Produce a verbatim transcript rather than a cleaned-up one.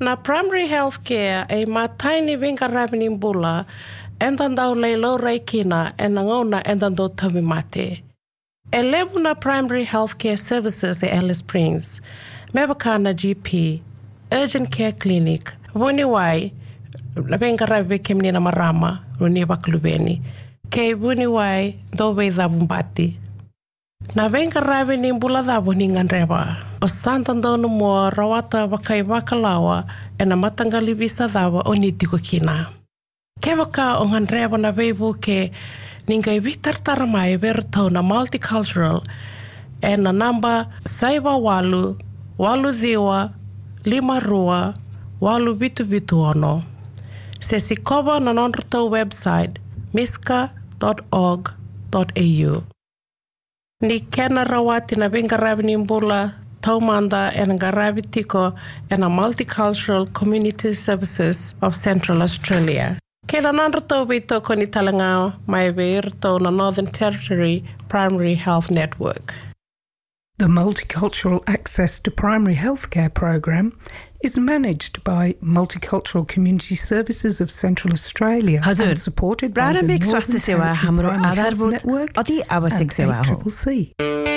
Na primary health care e mataini vinga ravini mbula endandau leilo reikina e nangona endandau tawimate. E levu na primary health care services e Alice Springs, mebakana G P, urgent care clinic, voni wai, vinga ravi kemni na marama, runi baklubeni, ke voni wai do veidha bumbati. Na venga ravi ni mbula dhavo ni nganreba. O santando no mo rawata wakai wakalawa e na matangali visa dhavo o ni tiko kina. Ke waka o nganreba na veivu ke ningai vitartara mai vertau na multicultural e na namba saiwa walu, walu dhiwa, lima rua, walu vitu vitu ono. Se si kova na nonrutau website miska dot org dot a u. Ni kena rawati na vinga ravini mbula taumanda e nga ravi tiko e na Multicultural Community Services of Central Australia. Kena nanrato vito ko ni talangao mai veirto na Northern Territory Primary Health Network. The Multicultural Access to Primary Healthcare program is managed by Multicultural Community Services of Central Australia and supported by the Northern Territory Primary Health Network and A C C C.